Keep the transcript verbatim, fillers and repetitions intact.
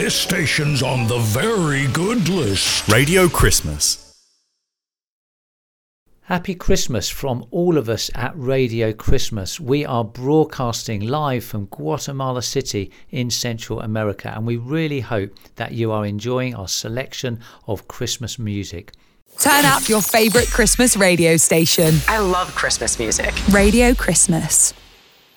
This station's on the very good list. Radio Christmas. Happy Christmas from all of us at Radio Christmas. We are broadcasting live from Guatemala City in Central America, and we really hope that you are enjoying our selection of Christmas music. Turn up your favourite Christmas radio station. I love Christmas music. Radio Christmas.